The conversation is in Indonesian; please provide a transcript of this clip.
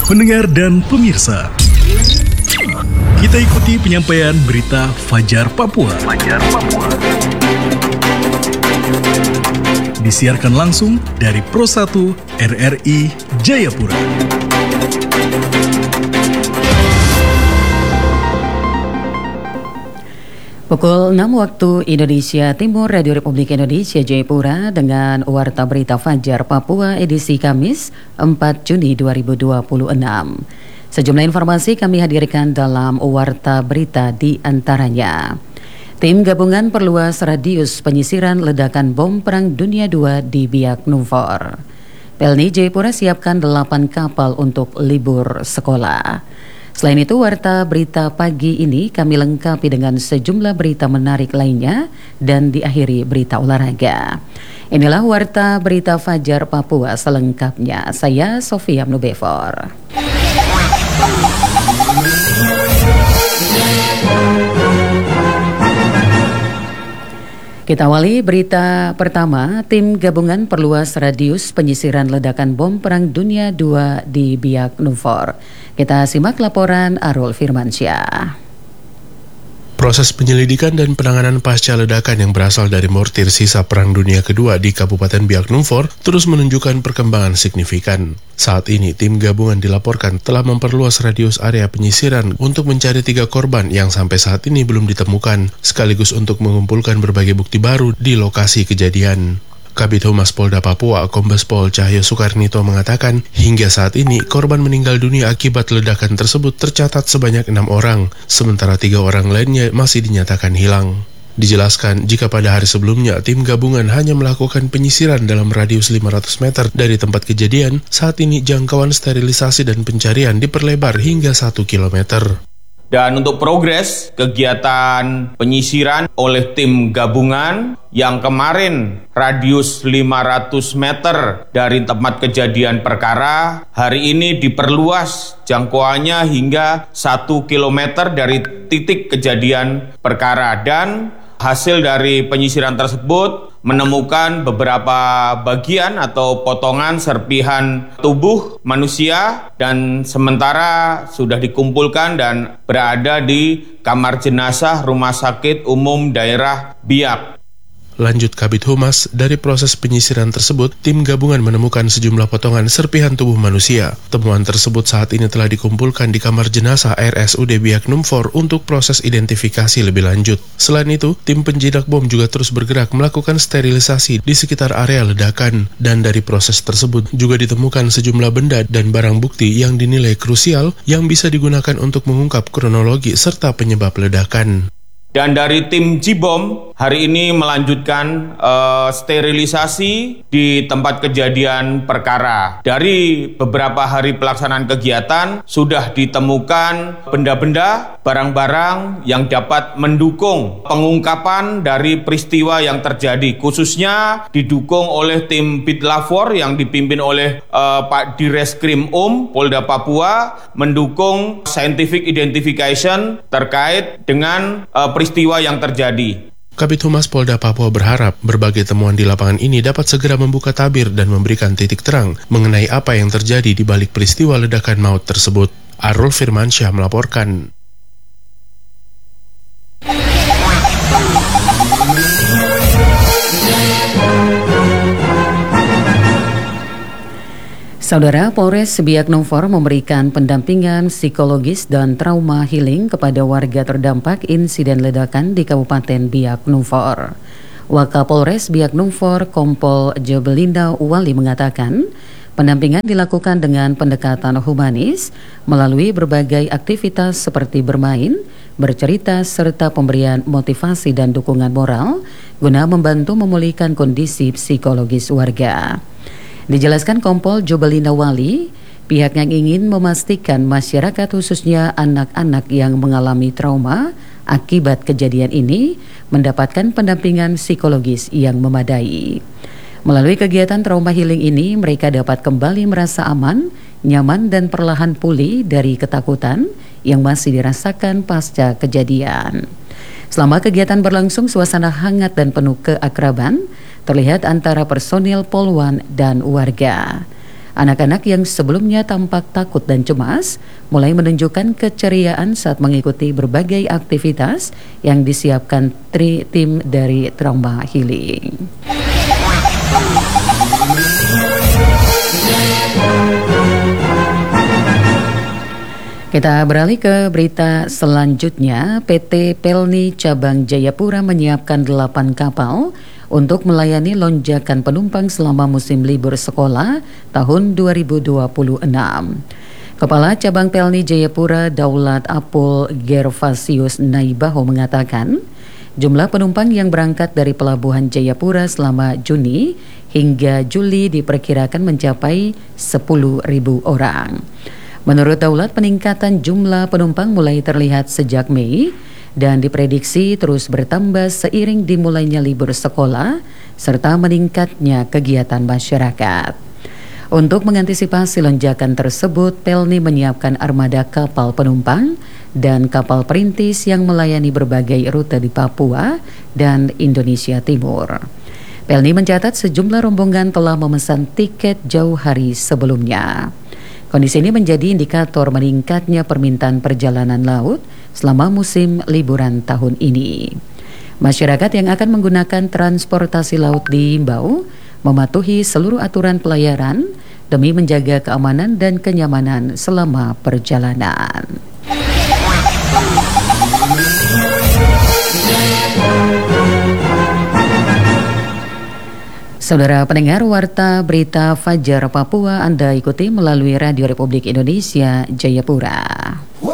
Pendengar dan pemirsa, kita ikuti penyampaian berita Fajar Papua. Disiarkan langsung dari Pro 1 RRI Jayapura. Pukul 6 waktu Indonesia Timur, Radio Republik Indonesia Jayapura dengan Warta Berita Fajar Papua edisi Kamis 4 Juni 2026. Sejumlah informasi kami hadirkan dalam Warta Berita di antaranya. Tim gabungan perluas radius penyisiran ledakan bom Perang Dunia II di Biak Numfor. Pelni Jayapura siapkan 8 kapal untuk libur sekolah. Selain itu, Warta Berita pagi ini kami lengkapi dengan sejumlah berita menarik lainnya dan diakhiri berita olahraga. Inilah Warta Berita Fajar Papua selengkapnya. Saya Sofia Mnubefor. Kita awali berita pertama, tim gabungan perluas radius penyisiran ledakan bom Perang Dunia II di Biak Numfor. Kita simak laporan Arul Firmansyah. Proses penyelidikan dan penanganan pasca ledakan yang berasal dari mortir sisa Perang Dunia II di Kabupaten Biak Numfor terus menunjukkan perkembangan signifikan. Saat ini, tim gabungan dilaporkan telah memperluas radius area penyisiran untuk mencari 3 korban yang sampai saat ini belum ditemukan, sekaligus untuk mengumpulkan berbagai bukti baru di lokasi kejadian. Kabid Humas Polda Papua, Kombes Pol Cahyo Sukarnito mengatakan, hingga saat ini korban meninggal dunia akibat ledakan tersebut tercatat sebanyak 6 orang, sementara 3 orang lainnya masih dinyatakan hilang. Dijelaskan, jika pada hari sebelumnya tim gabungan hanya melakukan penyisiran dalam radius 500 meter dari tempat kejadian, saat ini jangkauan sterilisasi dan pencarian diperlebar hingga 1 kilometer. Dan untuk progres kegiatan penyisiran oleh tim gabungan yang kemarin radius 500 meter dari tempat kejadian perkara, hari ini diperluas jangkauannya hingga 1 kilometer dari titik kejadian perkara. Dan hasil dari penyisiran tersebut menemukan beberapa bagian atau potongan serpihan tubuh manusia dan sementara sudah dikumpulkan dan berada di kamar jenazah Rumah Sakit Umum Daerah Biak. Lanjut Kabid Humas, dari proses penyisiran tersebut, tim gabungan menemukan sejumlah potongan serpihan tubuh manusia. Temuan tersebut saat ini telah dikumpulkan di kamar jenazah RSUD Biak Numfor untuk proses identifikasi lebih lanjut. Selain itu, tim penjinak bom juga terus bergerak melakukan sterilisasi di sekitar area ledakan. Dan dari proses tersebut juga ditemukan sejumlah benda dan barang bukti yang dinilai krusial yang bisa digunakan untuk mengungkap kronologi serta penyebab ledakan. Dan dari tim Jibom hari ini melanjutkan sterilisasi di tempat kejadian perkara. Dari beberapa hari pelaksanaan kegiatan sudah ditemukan benda-benda, barang-barang yang dapat mendukung pengungkapan dari peristiwa yang terjadi. Khususnya didukung oleh tim Bitlafor yang dipimpin oleh Pak Direskrim Polda Papua, mendukung scientific identification terkait dengan peristiwa yang terjadi. Kabid Humas Polda Papua berharap berbagai temuan di lapangan ini dapat segera membuka tabir dan memberikan titik terang mengenai apa yang terjadi di balik peristiwa ledakan maut tersebut. Arul Firmansyah melaporkan. Saudara, Polres Biak Numfor memberikan pendampingan psikologis dan trauma healing kepada warga terdampak insiden ledakan di Kabupaten Biak Numfor. Wakapolres Biak Numfor Kompol Jobelinda Wali mengatakan, pendampingan dilakukan dengan pendekatan humanis melalui berbagai aktivitas seperti bermain, bercerita, serta pemberian motivasi dan dukungan moral guna membantu memulihkan kondisi psikologis warga. Dijelaskan Kompol Jobelinda Wali, pihaknya ingin memastikan masyarakat khususnya anak-anak yang mengalami trauma akibat kejadian ini mendapatkan pendampingan psikologis yang memadai. Melalui kegiatan trauma healing ini, mereka dapat kembali merasa aman, nyaman dan perlahan pulih dari ketakutan yang masih dirasakan pasca kejadian. Selama kegiatan berlangsung, suasana hangat dan penuh keakraban terlihat antara personil Polwan dan warga. Anak-anak yang sebelumnya tampak takut dan cemas mulai menunjukkan keceriaan saat mengikuti berbagai aktivitas yang disiapkan tim dari Trauma Healing. Kita beralih ke berita selanjutnya. PT Pelni Cabang Jayapura menyiapkan 8 kapal untuk melayani lonjakan penumpang selama musim libur sekolah tahun 2026. Kepala Cabang Pelni Jayapura Daulat Apul Gervasius Naibaho mengatakan, jumlah penumpang yang berangkat dari Pelabuhan Jayapura selama Juni hingga Juli diperkirakan mencapai 10.000 orang. Menurut Daulat, peningkatan jumlah penumpang mulai terlihat sejak Mei dan diprediksi terus bertambah seiring dimulainya libur sekolah serta meningkatnya kegiatan masyarakat. Untuk mengantisipasi lonjakan tersebut, Pelni menyiapkan armada kapal penumpang dan kapal perintis yang melayani berbagai rute di Papua dan Indonesia Timur. Pelni mencatat sejumlah rombongan telah memesan tiket jauh hari sebelumnya. Kondisi ini menjadi indikator meningkatnya permintaan perjalanan laut selama musim liburan tahun ini. Masyarakat yang akan menggunakan transportasi laut diimbau mematuhi seluruh aturan pelayaran demi menjaga keamanan dan kenyamanan selama perjalanan. Saudara pendengar, Warta Berita Fajar Papua Anda ikuti melalui Radio Republik Indonesia Jayapura.